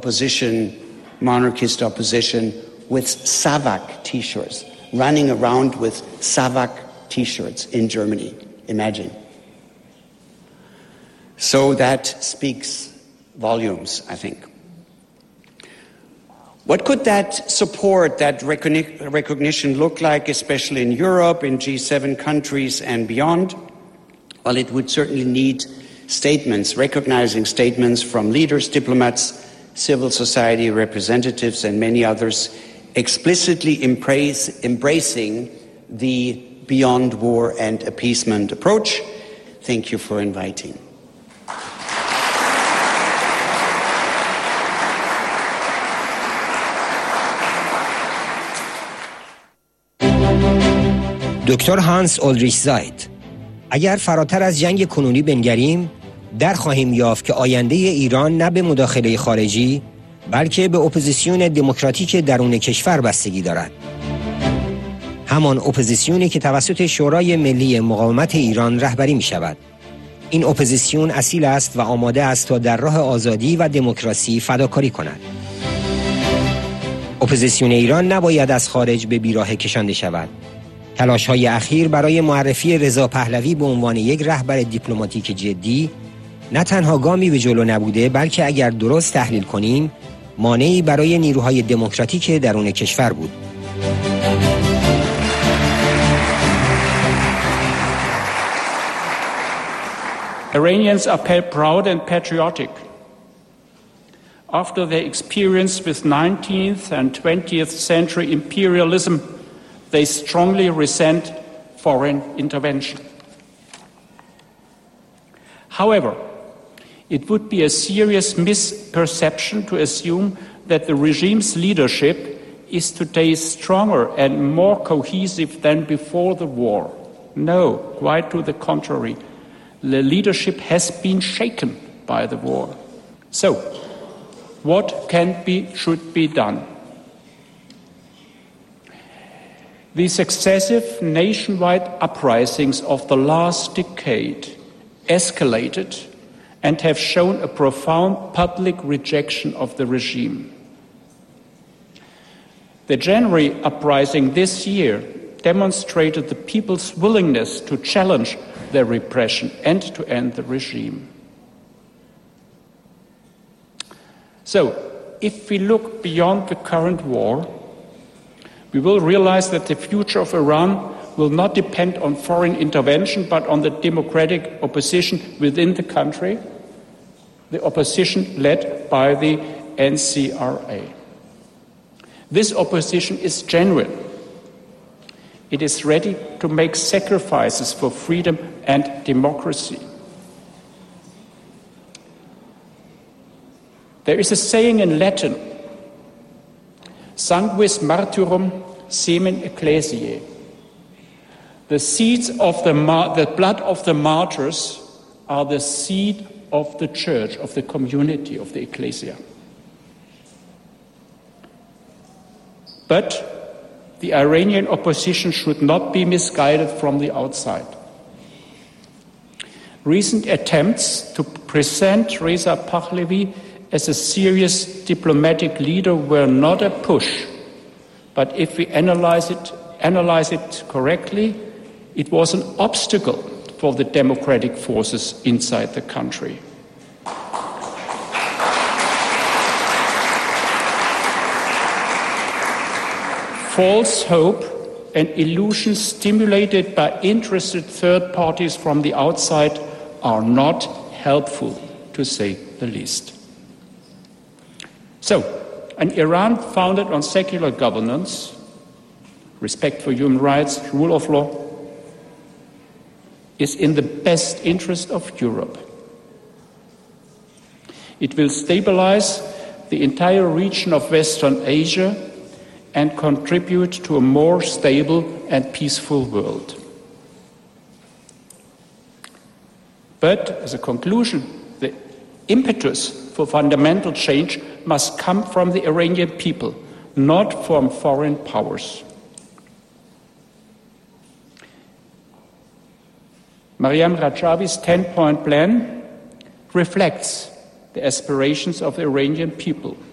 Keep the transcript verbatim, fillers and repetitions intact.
opposition, monarchist opposition, with Savak t-shirts, running around with Savak t-shirts in Germany. Imagine. So that speaks volumes, I think. What could that support, that recogni- recognition look like, especially in Europe, in G seven countries and beyond? Well, it would certainly need statements, recognizing statements from leaders, diplomats, civil society representatives, and many others, explicitly embrace, embracing the beyond war and appeasement approach. Thank you for inviting. دکتر هانس اولریش زاید: اگر فراتر از جنگ کنونی بنگریم، در خواهیم یافت که آینده ایران نه به مداخله خارجی، بلکه به اپوزیسیون دموکراتیک درون کشور بستگی دارد. همان اپوزیسیونی که توسط شورای ملی مقاومت ایران رهبری می شود. این اپوزیسیون اصیل است و آماده است تا در راه آزادی و دموکراسی فداکاری کند. اپوزیسیون ایران نباید از خارج به بیراه کشانده شود. تلاش‌های اخیر برای معرفی رضا پهلوی به عنوان یک رهبر دیپلماتیک جدی نه تنها گامی به جلو نبوده، بلکه اگر درست تحلیل کنیم مانعی برای نیروهای دموکراتیک درون کشور بود. Iranians are proud and patriotic. After their experience with nineteenth and twentieth century imperialism, they strongly resent foreign intervention. However, it would be a serious misperception to assume that the regime's leadership is today stronger and more cohesive than before the war. No, quite to the contrary. The leadership has been shaken by the war. So, what can be, should be done? The successive nationwide uprisings of the last decade escalated and have shown a profound public rejection of the regime. The January uprising this year demonstrated the people's willingness to challenge their repression and to end the regime. So, if we look beyond the current war, we will realize that the future of Iran will not depend on foreign intervention, but on the democratic opposition within the country, the opposition led by the N C R A. This opposition is genuine. It is ready to make sacrifices for freedom and democracy. There is a saying in Latin, sanguis martyrum semen ecclesiae. The seeds of the, mar- the blood of the martyrs are the seed of the church, of the community, of the ecclesia. But the Iranian opposition should not be misguided from the outside. Recent attempts to present Reza Pahlavi as a serious diplomatic leader were not a push, but if we analyze it, analyze it correctly, it was an obstacle for the democratic forces inside the country. False hope and illusions stimulated by interested third parties from the outside are not helpful, to say the least. So, an Iran founded on secular governance, respect for human rights, rule of law, is in the best interest of Europe. It will stabilize the entire region of Western Asia and contribute to a more stable and peaceful world. But, as a conclusion, the impetus for fundamental change must come from the Iranian people, not from foreign powers. Maryam Rajavi's ten-point plan reflects the aspirations of the Iranian people.